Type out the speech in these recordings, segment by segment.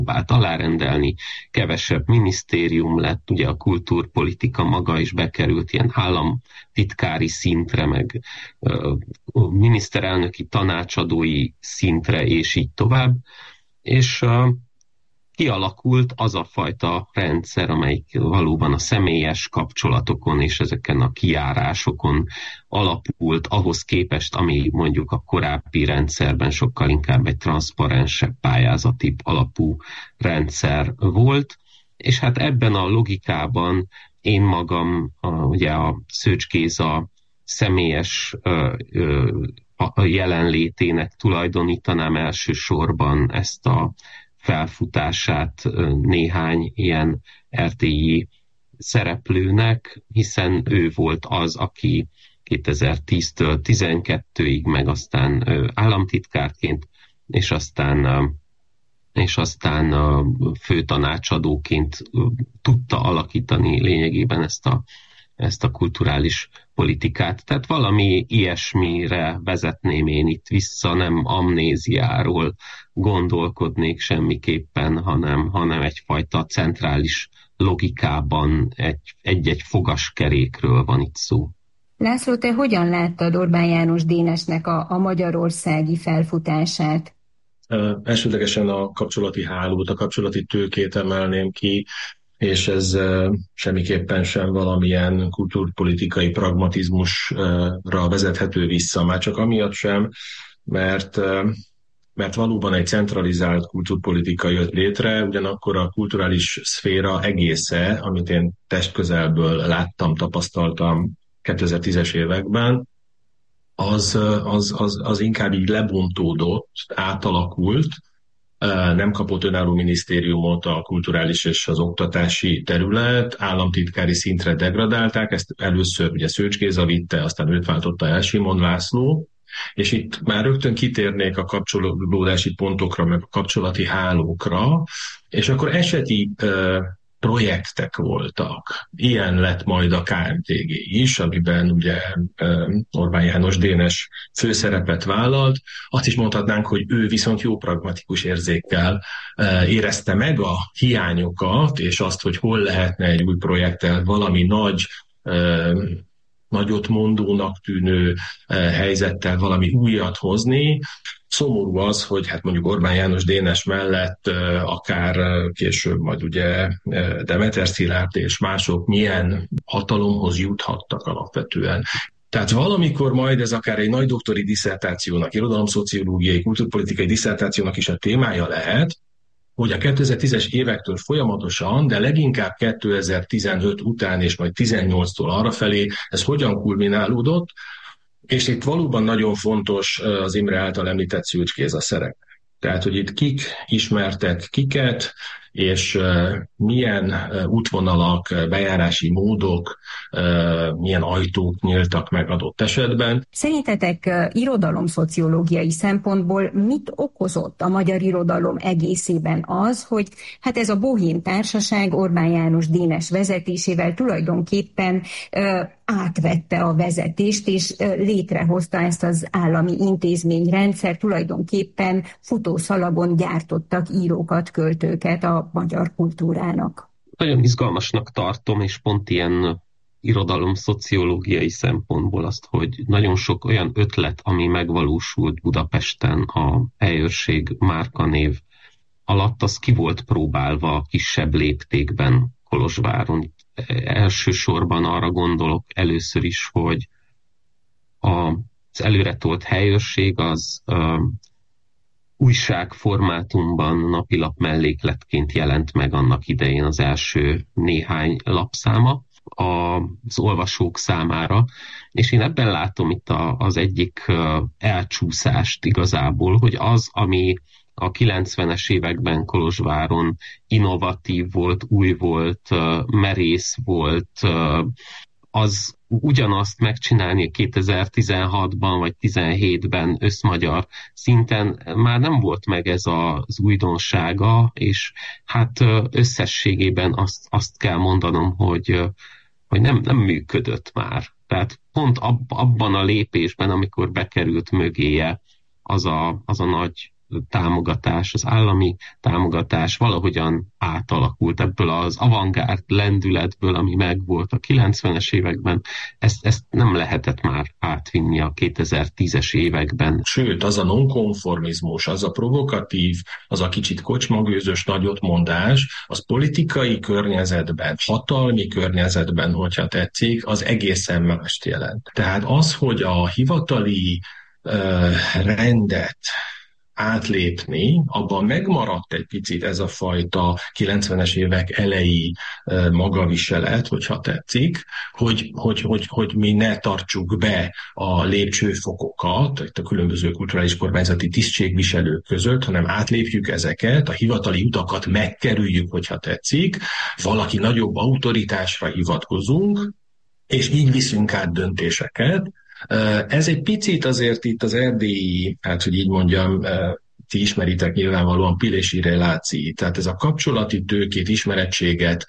próbált alárendelni, kevesebb minisztérium lett, ugye a kultúrpolitika maga is bekerült ilyen államtitkári szintre, meg miniszterelnöki tanácsadói szintre, és így tovább. És kialakult az a fajta rendszer, amelyik valóban a személyes kapcsolatokon és ezeken a kijárásokon alapult, ahhoz képest, ami mondjuk a korábbi rendszerben sokkal inkább egy transzparensebb pályázati alapú rendszer volt, és hát ebben a logikában én magam, ugye a Szőcs Géza személyes a jelenlétének tulajdonítanám elsősorban ezt a felfutását néhány ilyen erdélyi szereplőnek, hiszen ő volt az, aki 2010-től 12-ig, meg aztán államtitkárként, és aztán főtanácsadóként tudta alakítani lényegében ezt a kulturális politikát. Tehát valami ilyesmire vezetném én itt vissza, nem amnéziáról gondolkodnék semmiképpen, hanem egyfajta centrális logikában egy-egy fogaskerékről van itt szó. László, te hogyan láttad Orbán János Dénesnek a magyarországi felfutását? Elsődlegesen a kapcsolati hálót, a kapcsolati tőkét emelném ki, és ez semmiképpen sem valamilyen kultúrpolitikai pragmatizmusra vezethető vissza. Már csak amiatt sem, mert valóban egy centralizált kultúrpolitika jött létre, ugyanakkor a kulturális szféra egésze, amit én testközelből láttam, tapasztaltam 2010-es években, az inkább így lebontódott, átalakult, nem kapott önálló minisztériumot a kulturális és az oktatási terület, államtitkári szintre degradálták, ezt először ugye Szőcs Géza vitte, aztán őt váltotta el Simon László, és itt már rögtön kitérnék a kapcsolódási pontokra, meg a kapcsolati hálókra, és akkor eseti projektek voltak. Ilyen lett majd a KMTG is, amiben ugye Orbán János Dénes főszerepet vállalt. Azt is mondhatnánk, hogy ő viszont jó pragmatikus érzékkel érezte meg a hiányokat, és azt, hogy hol lehetne egy új projekttel valami nagyot mondónak tűnő helyzettel valami újat hozni. Szomorú az, hogy hát mondjuk Orbán János Dénes mellett akár később majd ugye Demeter Szilárd és mások milyen hatalomhoz juthattak alapvetően. Tehát valamikor majd ez akár egy nagy doktori disszertációnak, irodalomszociológiai, kultúrpolitikai disszertációnak is a témája lehet, hogy a 2010-es évektől folyamatosan, de leginkább 2015 után és majd 18-tól arrafelé ez hogyan kulminálódott, és itt valóban nagyon fontos az Imre által említett Szőcs Géza szerep. Tehát, hogy itt kik ismertek kiket, és milyen útvonalak, bejárási módok, milyen ajtók nyíltak meg adott esetben. Szerintetek irodalomszociológiai szempontból mit okozott a magyar irodalom egészében az, hogy hát ez a bohém társaság Orbán János Dénes vezetésével tulajdonképpen átvette a vezetést, és létrehozta ezt az állami intézményrendszer, tulajdonképpen futószalagon gyártottak írókat, költőket a magyar kultúrának. Nagyon izgalmasnak tartom, és pont ilyen irodalomszociológiai szempontból azt, hogy nagyon sok olyan ötlet, ami megvalósult Budapesten a helyőrség márkanév alatt, az ki volt próbálva kisebb léptékben Kolozsváron. Elsősorban arra gondolok először is, hogy az előretolt helyőrség az újságformátumban napilap mellékletként jelent meg annak idején az első néhány lapszáma az olvasók számára, és én ebben látom itt az egyik elcsúszást igazából, hogy az, ami a 90-es években Kolozsváron innovatív volt, új volt, merész volt, az ugyanazt megcsinálni 2016-ban vagy 2017-ben összmagyar szinten már nem volt meg ez az újdonsága, és hát összességében azt kell mondanom, hogy nem működött már. Tehát pont abban a lépésben, amikor bekerült mögéje az a nagy támogatás, az állami támogatás valahogyan átalakult ebből az avantgárd lendületből, ami megvolt a 90-es években. Ezt nem lehetett már átvinni a 2010-es években. Sőt, az a nonkonformizmus, az a provokatív, az a kicsit kocsmagőzös nagyotmondás, az politikai környezetben, hatalmi környezetben, hogyha tetszik, az egészen mást jelent. Tehát az, hogy a hivatali rendet átlépni, abban megmaradt egy picit ez a fajta 90-es évek elejé magaviselet, hogyha tetszik, hogy mi ne tartsuk be a lépcsőfokokat a különböző kulturális kormányzati tisztségviselők között, hanem átlépjük ezeket, a hivatali utakat megkerüljük, hogyha tetszik, valaki nagyobb autoritásra hivatkozunk, és így viszünk át döntéseket. Ez egy picit azért itt az erdélyi, hát hogy így mondjam, ti ismeritek nyilvánvalóan Pilési relációt, tehát ez a kapcsolati tőkét, ismerettséget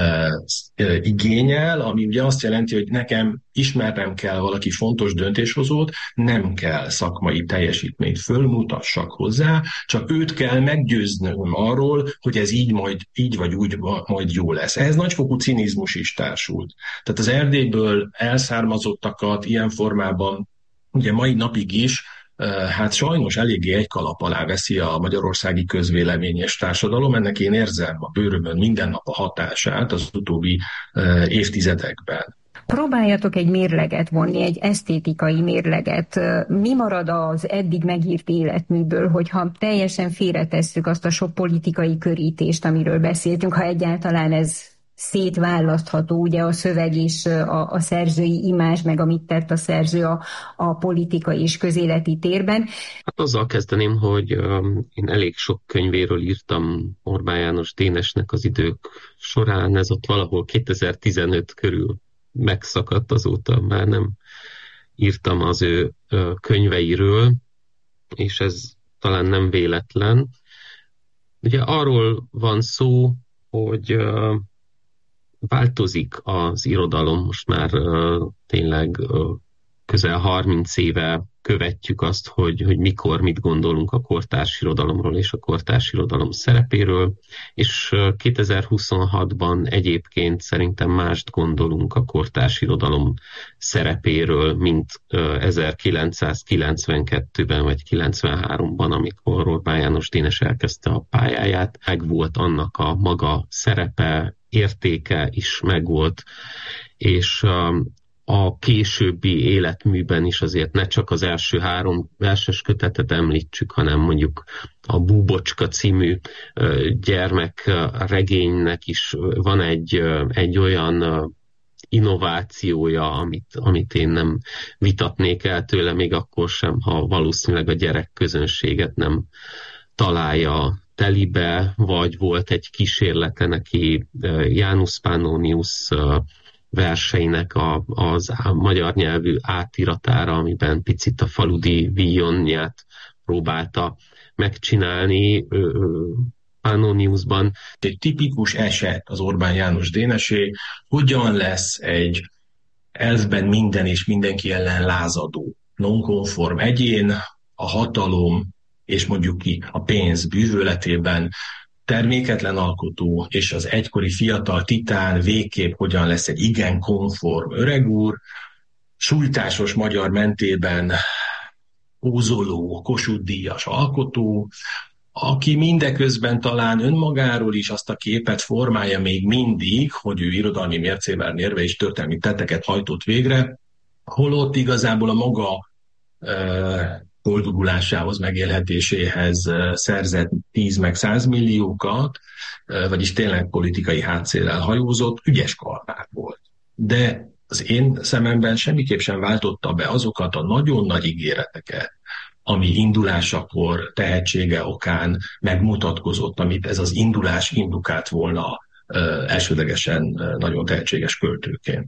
igényel, ami ugye azt jelenti, hogy nekem ismernem kell valaki fontos döntéshozót, nem kell szakmai teljesítményt fölmutassak hozzá, csak őt kell meggyőznöm arról, hogy ez így vagy úgy majd jó lesz. Ehhez nagyfokú cinizmus is társult. Tehát az Erdélyből elszármazottakat ilyen formában ugye mai napig is hát sajnos eléggé egy kalap alá veszi a magyarországi közvélemény és társadalom. Ennek én érzem a bőrömön minden nap a hatását az utóbbi évtizedekben. Próbáljatok egy mérleget vonni, egy esztétikai mérleget. Mi marad az eddig megírt életműből, hogyha teljesen félretesszük azt a sok politikai körítést, amiről beszéltünk, ha egyáltalán ez szétválasztható, ugye a szöveg és a szerzői imázs, meg amit tett a szerző a politikai és közéleti térben. Hát azzal kezdeném, hogy én elég sok könyvéről írtam Orbán János Dénesnek az idők során, ez ott valahol 2015 körül megszakadt, azóta már nem írtam az ő könyveiről, és ez talán nem véletlen. Ugye arról van szó, hogy változik az irodalom, most már tényleg közel 30 éve követjük azt, hogy mikor mit gondolunk a kortárs irodalomról és a kortárs irodalom szerepéről, és 2026-ban egyébként szerintem mást gondolunk a kortárs irodalom szerepéről, mint 1992-ben vagy 93-ban, amikor Orbán János Dénes elkezdte a pályáját. Megvolt annak a maga szerepe, értéke is megvolt, és a későbbi életműben is azért ne csak az első 3 verses kötetet említsük, hanem mondjuk a Búbocska című gyermekregénynek is van egy olyan innovációja, amit én nem vitatnék el tőle, még akkor sem, ha valószínűleg a gyerekközönséget nem találja telibe, vagy volt egy kísérlete neki Janus Pannonius verseinek az magyar nyelvű átiratára, amiben picit a faludi víjonját próbálta megcsinálni Pannoniusban. Egy tipikus eset az Orbán János Dénesé, hogyan lesz egy elvben minden és mindenki ellen lázadó, nonkonform egyén, a hatalom és mondjuk ki a pénz bűvöletében terméketlen alkotó, és az egykori fiatal titán végképp hogyan lesz egy igen konform öregúr, sújtásos magyar mentében ózoló, Kossuth-díjas alkotó, aki mindeközben talán önmagáról is azt a képet formálja még mindig, hogy ő irodalmi mércével mérve és történelmi tetteket hajtott végre, holott igazából a maga boldogulásához, megélhetéséhez szerzett 10 meg 100 milliókat, vagyis tényleg politikai hátszéllel hajózott, ügyes kalmár volt. De az én szememben semmiképp sem váltotta be azokat a nagyon nagy ígéreteket, ami indulásakor tehetsége okán megmutatkozott, amit ez az indulás indukált volna elsődlegesen nagyon tehetséges költőként.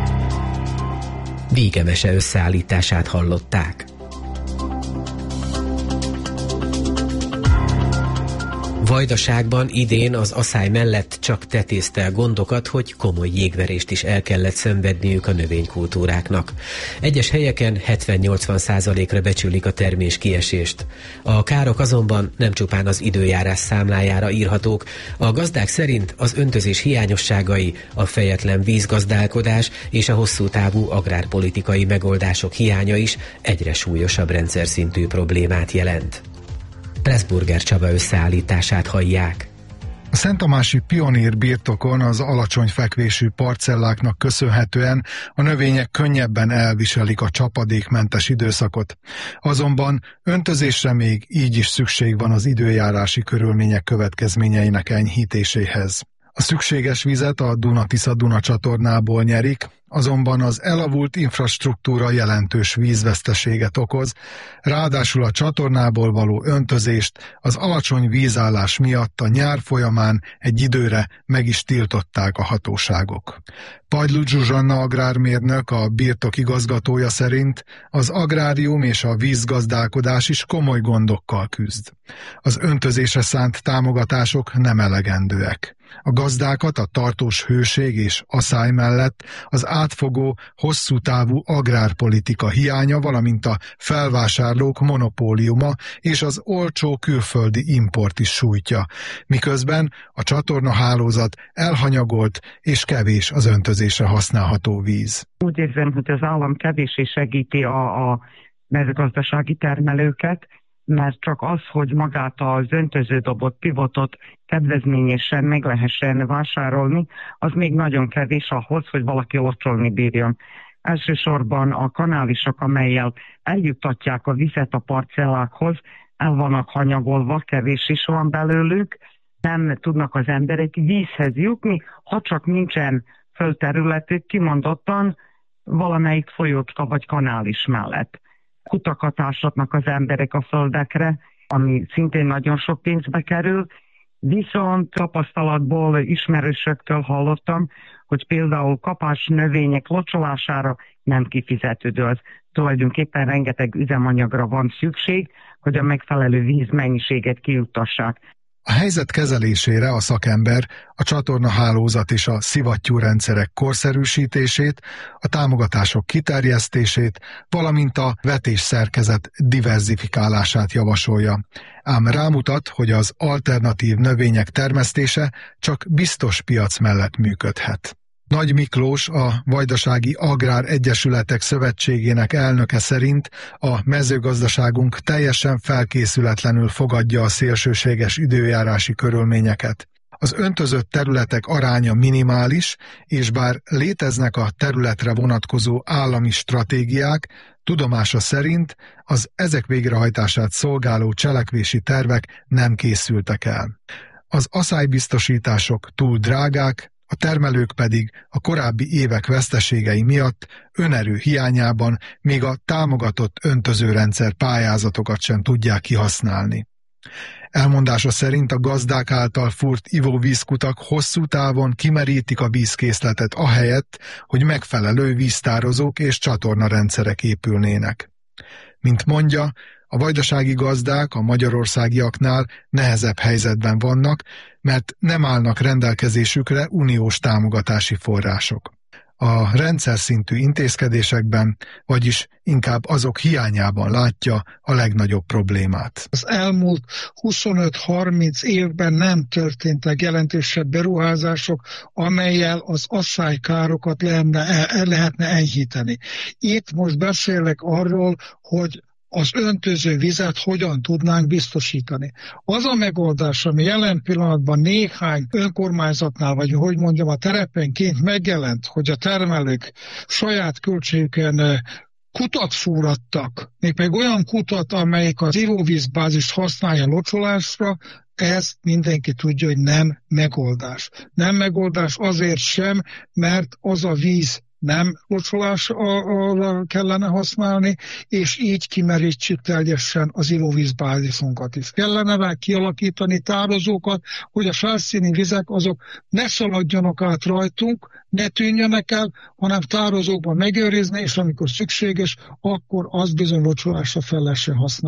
Végemese összeállítását hallották. Vajdaságban idén az aszály mellett csak tetézte a gondokat, hogy komoly jégverést is el kellett szenvedniük a növénykultúráknak. Egyes helyeken 70-80%-ra becsülik a termés kiesést. A károk azonban nem csupán az időjárás számlájára írhatók. A gazdák szerint az öntözés hiányosságai, a fejetlen vízgazdálkodás és a hosszú távú agrárpolitikai megoldások hiánya is egyre súlyosabb rendszerszintű problémát jelent. Pressburger Csaba összeállítását hallják. A Szenttamási Pionír birtokon az alacsony fekvésű parcelláknak köszönhetően a növények könnyebben elviselik a csapadékmentes időszakot. Azonban öntözésre még így is szükség van az időjárási körülmények következményeinek enyhítéséhez. A szükséges vizet a Duna-Tisza-Duna csatornából nyerik, azonban az elavult infrastruktúra jelentős vízveszteséget okoz, ráadásul a csatornából való öntözést az alacsony vízállás miatt a nyár folyamán egy időre meg is tiltották a hatóságok. Pajdlu Zsuzsanna agrármérnök, a birtok igazgatója szerint az agrárium és a vízgazdálkodás is komoly gondokkal küzd. Az öntözésre szánt támogatások nem elegendőek. A gazdákat a tartós hőség és aszály mellett az átfogó, hosszú távú agrárpolitika hiánya, valamint a felvásárlók monopóliuma és az olcsó külföldi import is sújtja, miközben a csatornahálózat elhanyagolt és kevés az öntözésre használható víz. Úgy érzem, hogy az állam kevéssé segíti a mezőgazdasági termelőket, mert csak az, hogy magát az öntöződobot, pivotot kedvezményesen meg lehessen vásárolni, az még nagyon kevés ahhoz, hogy valaki locsolni bírjon. Elsősorban a kanálisok, amellyel eljuttatják a vizet a parcellákhoz, el vannak hanyagolva, kevés is van belőlük, nem tudnak az emberek vízhez jutni, ha csak nincsen földterületük, kimondottan valamelyik folyócska vagy kanális mellett. Kutakat ásatnak az emberek a földekre, ami szintén nagyon sok pénzbe kerül, viszont tapasztalatból ismerősöktől hallottam, hogy például kapás növények locsolására nem kifizetődő. Az tulajdonképpen rengeteg üzemanyagra van szükség, hogy a megfelelő vízmennyiséget kijuttassák. A helyzet kezelésére a szakember a csatornahálózat és a szivattyúrendszerek korszerűsítését, a támogatások kiterjesztését, valamint a vetésszerkezet diverzifikálását javasolja. Ám rámutat, hogy az alternatív növények termesztése csak biztos piac mellett működhet. Nagy Miklós, a Vajdasági Agrár Egyesületek Szövetségének elnöke szerint a mezőgazdaságunk teljesen felkészületlenül fogadja a szélsőséges időjárási körülményeket. Az öntözött területek aránya minimális, és bár léteznek a területre vonatkozó állami stratégiák, tudomása szerint az ezek végrehajtását szolgáló cselekvési tervek nem készültek el. Az aszálybiztosítások túl drágák, a termelők pedig a korábbi évek veszteségei miatt önerő hiányában még a támogatott öntözőrendszer pályázatokat sem tudják kihasználni. Elmondása szerint a gazdák által fúrt ivóvízkutak hosszú távon kimerítik a vízkészletet ahelyett, hogy megfelelő víztározók és csatornarendszerek épülnének. Mint mondja, a vajdasági gazdák a magyarországiaknál nehezebb helyzetben vannak, mert nem állnak rendelkezésükre uniós támogatási források. A rendszer szintű intézkedésekben, vagyis inkább azok hiányában látja a legnagyobb problémát. Az elmúlt 25-30 évben nem történtek jelentősebb beruházások, amellyel az aszálykárokat lehetne enyhíteni. Itt most beszélek arról, hogy az öntöző vizet hogyan tudnánk biztosítani. Az a megoldás, ami jelen pillanatban néhány önkormányzatnál, vagy hogy mondjam, a terepenként megjelent, hogy a termelők saját költségükön kutat fúrattak, mégpedig olyan kutat, amelyik az ivóvízbázist használja locsolásra, ez mindenki tudja, hogy nem megoldás. Nem megoldás azért sem, mert az a víz nem locsolásra kellene használni, és így kimerítsük teljesen az ivóvízbázisunkat is. Kellene rá kialakítani tározókat, hogy a felszíni vizek azok ne szaladjanak át rajtunk, ne tűnjenek el, hanem tározókban megőrizni, és amikor szükséges, akkor azt bizony locsolásra fel lehessen használni.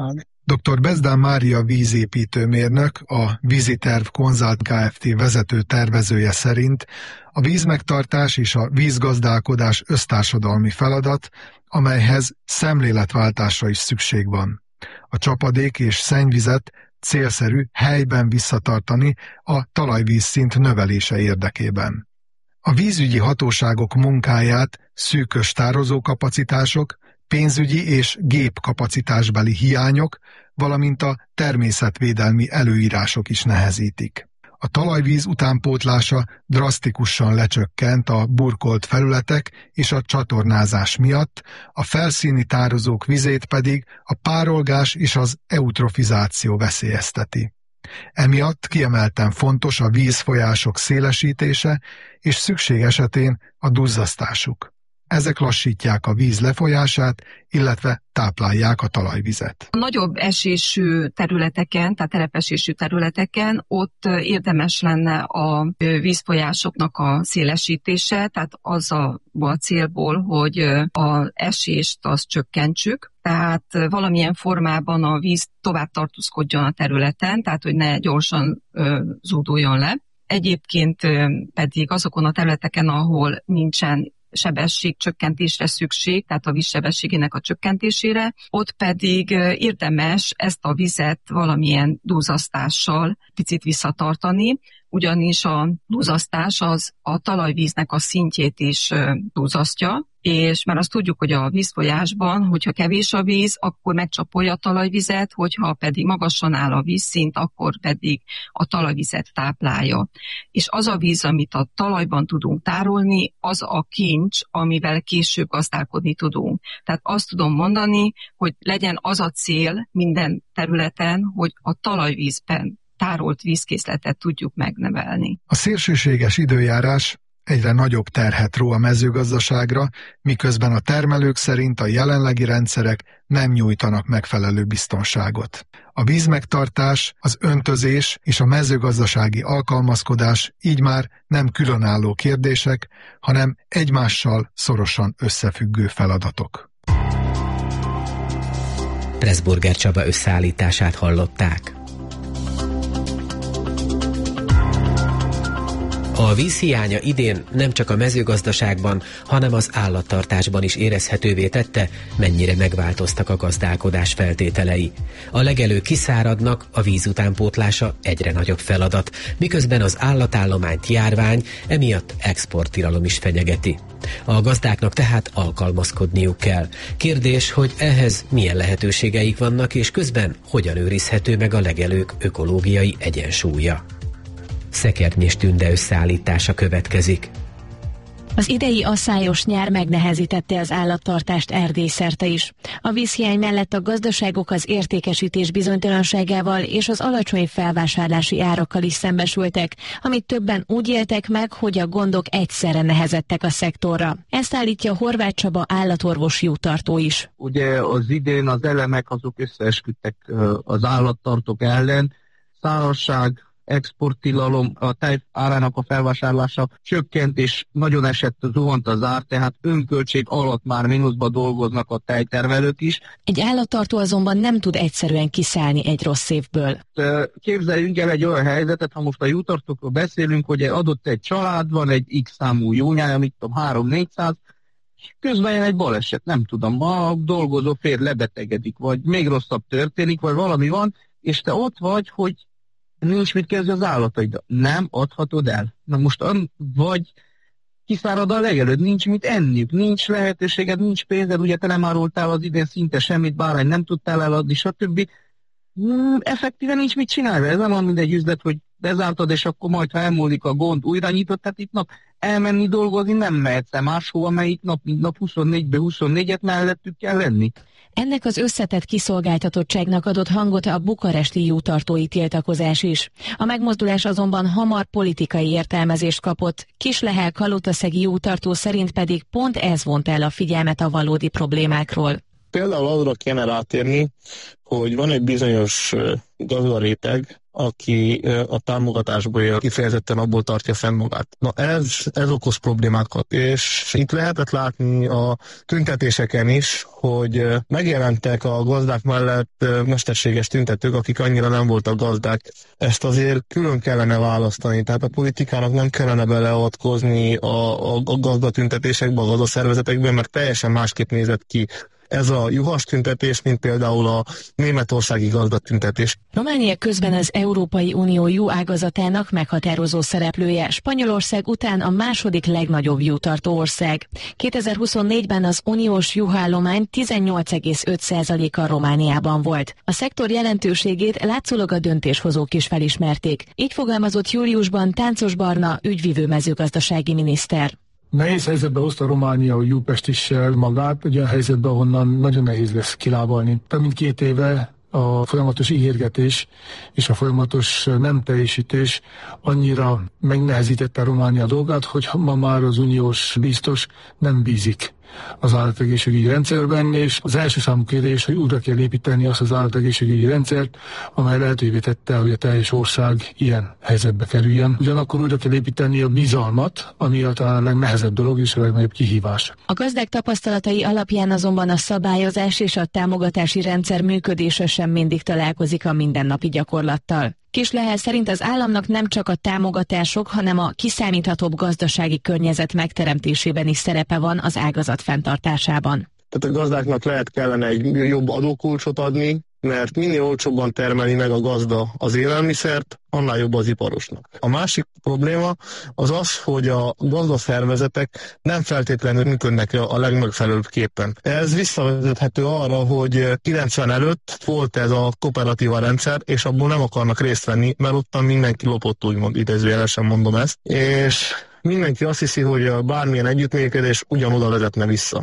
Dr. Bezdán Mária vízépítőmérnök, a Víziterv Consult Kft. Vezető tervezője szerint a vízmegtartás és a vízgazdálkodás össztársadalmi feladat, amelyhez szemléletváltásra is szükség van. A csapadék és szennyvizet célszerű helyben visszatartani a talajvízszint növelése érdekében. A vízügyi hatóságok munkáját szűkös tározókapacitások, pénzügyi és gépkapacitásbeli hiányok, valamint a természetvédelmi előírások is nehezítik. A talajvíz utánpótlása drasztikusan lecsökkent a burkolt felületek és a csatornázás miatt, a felszíni tározók vizét pedig a párolgás és az eutrofizáció veszélyezteti. Emiatt kiemelten fontos a vízfolyások szélesítése és szükség esetén a duzzasztásuk. Ezek lassítják a víz lefolyását, illetve táplálják a talajvizet. A nagyobb esésű területeken, tehát terepesésű területeken ott érdemes lenne a vízfolyásoknak a szélesítése, tehát az a célból, hogy az esést azt csökkentsük, tehát valamilyen formában a víz tovább tartózkodjon a területen, tehát hogy ne gyorsan zúduljon le. Egyébként pedig azokon a területeken, ahol nincsen sebességcsökkentésre szükség, tehát a vízsebességének a csökkentésére, ott pedig érdemes ezt a vizet valamilyen duzzasztással picit visszatartani, ugyanis a duzzasztás az a talajvíznek a szintjét is duzzasztja, és már azt tudjuk, hogy a vízfolyásban, hogyha kevés a víz, akkor megcsapolja a talajvizet, hogyha pedig magasan áll a vízszint, akkor pedig a talajvizet táplálja. És az a víz, amit a talajban tudunk tárolni, az a kincs, amivel később gazdálkodni tudunk. Tehát azt tudom mondani, hogy legyen az a cél minden területen, hogy a talajvízben tárolt vízkészletet tudjuk megnevelni. A szélsőséges időjárás egyre nagyobb terhet ró a mezőgazdaságra, miközben a termelők szerint a jelenlegi rendszerek nem nyújtanak megfelelő biztonságot. A vízmegtartás, az öntözés és a mezőgazdasági alkalmazkodás így már nem különálló kérdések, hanem egymással szorosan összefüggő feladatok. Pressburger Csaba összeállítását hallották. A vízhiánya idén nem csak a mezőgazdaságban, hanem az állattartásban is érezhetővé tette, mennyire megváltoztak a gazdálkodás feltételei. A legelők kiszáradnak, a víz utánpótlása egyre nagyobb feladat, miközben az állatállományt járvány, emiatt exporttilalom is fenyegeti. A gazdáknak tehát alkalmazkodniuk kell. Kérdés, hogy ehhez milyen lehetőségeik vannak, és közben hogyan őrizhető meg a legelők ökológiai egyensúlya. Szekernyés Tünde összeállítása következik. Az idei asszályos nyár megnehezítette az állattartást Erdélyszerte is. A vízhiány mellett a gazdaságok az értékesítés bizonytalanságával és az alacsony felvásárlási árakkal is szembesültek, amit többen úgy éltek meg, hogy a gondok egyszerre nehezettek a szektorra. Ezt állítja Horváth Csaba állatorvos jutartó is. Ugye az idén az elemek azok összeesküdtek az állattartók ellen, szárazság, exporttilalom, a tej árának a felvásárlása csökkent, és nagyon zuhant az ár, tehát önköltség alatt már mínuszba dolgoznak a tejtermelők is. Egy állattartó azonban nem tud egyszerűen kiszállni egy rossz évből. Képzeljünk el egy olyan helyzetet, ha most a jutartókról beszélünk, hogy adott egy család, van egy X számú jónyája, mit tudom, 300-400, közben jön egy baleset, nem tudom, a dolgozó férj lebetegedik, vagy még rosszabb történik, vagy valami van, és te ott vagy, hogy nincs mit kezdni az állataid, nem adhatod el. Na most vagy kiszárad a legelőtt, nincs mit enniük, nincs lehetőséged, nincs pénzed, ugye te nem árultál az idén szinte semmit, bárány nem tudtál eladni, stb. Effektíven nincs mit csinálni. Ez nem van mindegy üzlet, hogy bezártad, és akkor majd, ha elmúlik a gond, újra nyitott, tehát itt nap elmenni dolgozni nem mehetsz máshova, mert itt nap, mint nap 24-ben 24-et mellettük kell lenni. Ennek az összetett kiszolgáltatottságnak adott hangot a bukaresti jutartói tiltakozás is. A megmozdulás azonban hamar politikai értelmezést kapott. Kislehel kalotaszegi jutartó szerint pedig pont ez vont el a figyelmet a valódi problémákról. Például arra kéne rátérni, hogy van egy bizonyos gazdaréteg, aki a támogatásból él, kifejezetten abból tartja fenn magát. Na ez okoz problémákat, és itt lehetett látni a tüntetéseken is, hogy megjelentek a gazdák mellett mesterséges tüntetők, akik annyira nem voltak gazdák. Ezt azért külön kellene választani, tehát a politikának nem kellene beleavatkozni a gazdatüntetésekbe, a gazdaszervezetekben, mert teljesen másképp nézett ki ez a juhas tüntetés, mint például a németországi gazdatüntetés. Románia közben az Európai Unió juhágazatának meghatározó szereplője, Spanyolország után a második legnagyobb juhtartó ország. 2024-ben az uniós juhállomány 18,5%-a Romániában volt. A szektor jelentőségét látszólag a döntéshozók is felismerték. Így fogalmazott júliusban Táncos Barna ügyvivő mezőgazdasági miniszter. Nehéz helyzetbe hozta Románia a Újpest is magát, egy olyan helyzetben, ahonnan nagyon nehéz lesz kilábalni. Több mint 2 éve a folyamatos ígérgetés és a folyamatos nem teljesítés annyira megnehezítette Románia dolgát, hogy ma már az uniós biztos nem bízik az állategészségügyi rendszerben, és az első számú kérdés, hogy újra kell építeni azt az állategészségügyi rendszert, amely lehetővé tette, hogy a teljes ország ilyen helyzetbe kerüljön. Ugyanakkor újra kell építeni a bizalmat, ami talán a legnehezebb dolog és a legnagyobb kihívás. A gazdák tapasztalatai alapján azonban a szabályozás és a támogatási rendszer működése sem mindig találkozik a mindennapi gyakorlattal. Kis Lehel szerint az államnak nem csak a támogatások, hanem a kiszámíthatóbb gazdasági környezet megteremtésében is szerepe van az ágazat fenntartásában. Tehát a gazdáknak kellene egy jobb adókulcsot adni, mert minél olcsóbban termeli meg a gazda az élelmiszert, annál jobb az iparosnak. A másik probléma az az, hogy a gazdaszervezetek nem feltétlenül működnek a legmegfelelőbb képen. Ez visszavezethető arra, hogy 90 előtt volt ez a kooperatíva rendszer, és abból nem akarnak részt venni, mert ottan mindenki lopott, úgymond, idézőjelesen mondom ezt, és mindenki azt hiszi, hogy bármilyen együttműködés ugyanoda vezetne vissza.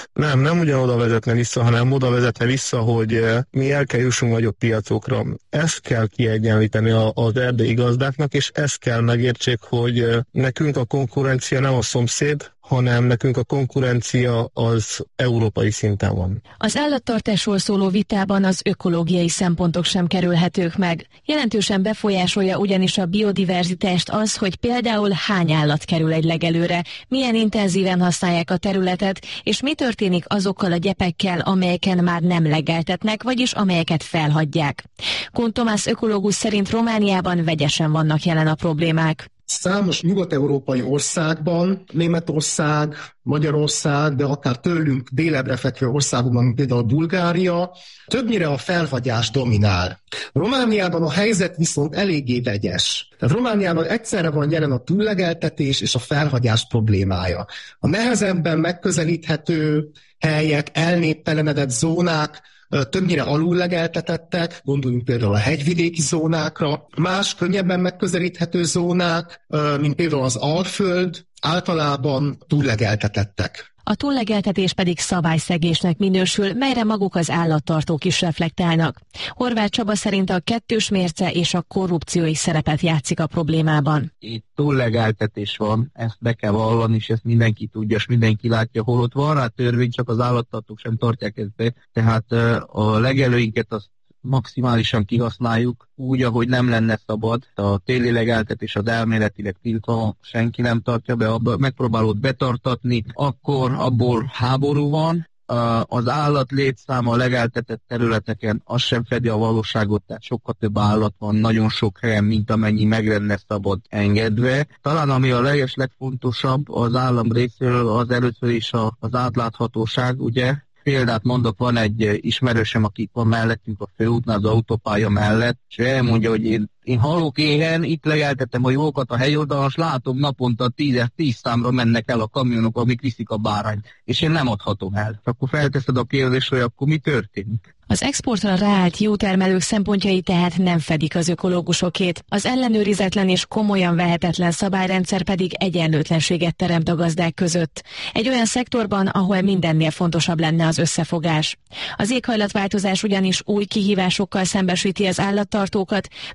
Nem ugyanoda vezetne vissza, hanem oda vezetne vissza, hogy mi el kell jussunk nagyobb piacokra. Ezt kell kiegyenlíteni az erdélyi gazdáknak, és ezt kell megértsék, hogy nekünk a konkurencia nem a szomszéd, hanem nekünk a konkurencia az európai szinten van. Az állattartásról szóló vitában az ökológiai szempontok sem kerülhetők meg. Jelentősen befolyásolja ugyanis a biodiverzitást az, hogy például hány állat kerül egy legelőre, milyen intenzíven használják a területet, és mi történik azokkal a gyepekkel, amelyeken már nem legeltetnek, vagyis amelyeket felhagyják. Kun Tomás ökológus szerint Romániában vegyesen vannak jelen a problémák. Számos nyugat-európai országban, Németország, Magyarország, de akár tőlünk délebbre fekvő országokban, mint például Bulgária, többnyire a felhagyás dominál. Romániában a helyzet viszont eléggé vegyes. Tehát Romániában egyszerre van jelen a túllegeltetés és a felhagyás problémája. A nehezebben megközelíthető helyek, elnéptelenedett zónák többnyire alullegeltetettek, gondoljunk például a hegyvidéki zónákra. Más könnyebben megközelíthető zónák, mint például az Alföld, általában túllegeltetettek. A túllegeltetés pedig szabályszegésnek minősül, melyre maguk az állattartók is reflektálnak. Horváth Csaba szerint a kettős mérce és a korrupció is szerepet játszik a problémában. Itt túllegeltetés van, ezt be kell vallani, és ezt mindenki tudja, és mindenki látja, holott van rá törvény, csak az állattartók sem tartják ezt be. Tehát a legelőinket azt maximálisan kihasználjuk, úgy, ahogy nem lenne szabad. A téli legeltetés az elméletileg tiltva, senki nem tartja be, megpróbálod betartatni, akkor abból háború van. Az állat létszáma a legeltetett területeken az sem fedi a valóságot, tehát sokkal több állat van nagyon sok helyen, mint amennyi meg lenne szabad engedve. Talán ami a legfontosabb az állam részéről az először is az átláthatóság, ugye? Példát mondok, van egy ismerősöm, aki van mellettünk a főútnál, az autópálya mellett, és elmondja, hogy én halok éhen, itt legeltetem a jókat a helyoldalon, és látom naponta 10 számra mennek el a kamionok, amik viszik a bárányt, és én nem adhatom el. Akkor felteszed a kérdést, hogy akkor mi történik? Az exportra ráállt juhtermelők szempontjai tehát nem fedik az ökológusokét. Az ellenőrizetlen és komolyan vehetetlen szabályrendszer pedig egyenlőtlenséget teremt a gazdák között. Egy olyan szektorban, ahol mindennél fontosabb lenne az összefogás. Az éghajlatváltozás ugyanis új kihívásokkal szembesíti az állattartókat, melyekhez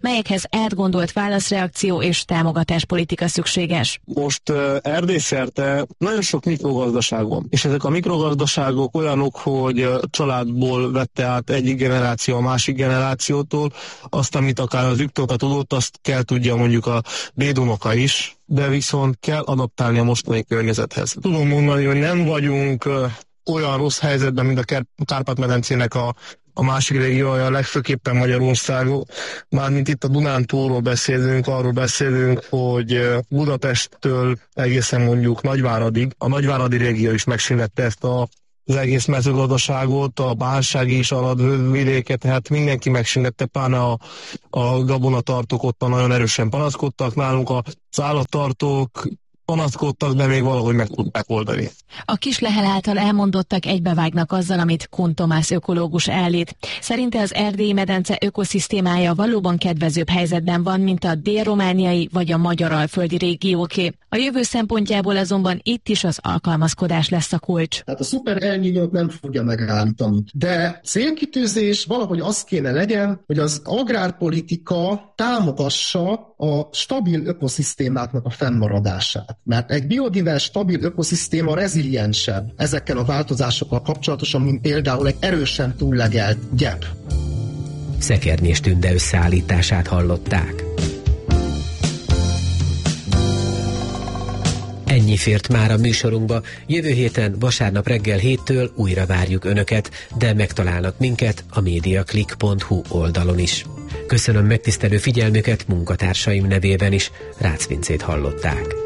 az átgondolt válaszreakció és támogatáspolitika szükséges. Most Erdélyszerte nagyon sok mikrogazdaság van, és ezek a mikrogazdaságok olyanok, hogy családból vette át egyik generáció a másik generációtól, azt, amit akár az üktoka tudott, azt kell tudja mondjuk a dédunoka is, de viszont kell adaptálni a mostani környezethez. Tudom mondani, hogy nem vagyunk olyan rossz helyzetben, mint a Kárpát-medencének a másik régiója, legfőképpen Magyarországon. Mármint itt a Dunántúlról beszélünk, arról beszélünk, hogy Budapesttől egészen mondjuk Nagyváradig. A Nagyváradi régió is megsínlette ezt az egész mezőgazdaságot, a bánsági és aladvidéket, tehát mindenki megsínlette, pláne a gabonatartók ott nagyon erősen panaszkodtak, nálunk az állattartók panaszkodtak, de még valahogy meg tudták oldani. A Kislehel által elmondottak egybevágnak azzal, amit Kun Tomás ökológus állít. Szerinte az erdélyi medence ökoszisztémája valóban kedvezőbb helyzetben van, mint a dél-romániai vagy a magyar-alföldi régióké. A jövő szempontjából azonban itt is az alkalmazkodás lesz a kulcs. Tehát a szuper El Niñót nem fogja megállítani. De célkitűzés valahogy az kéne legyen, hogy az agrárpolitika támogassa a stabil ökoszisztémáknak a fennmaradását. Mert egy biodivers, stabil ökoszisztéma reziliensebb ezekkel a változásokkal kapcsolatosan, mint például egy erősen túllegelt gyep. Szekernés Tünde összeállítását hallották. Ennyi fért már a műsorunkba. Jövő héten vasárnap reggel 7-től újra várjuk Önöket, de megtalálnak minket a mediaclick.hu oldalon is. Köszönöm megtisztelő figyelmüket munkatársaim nevében is. Rácz Vincét hallották.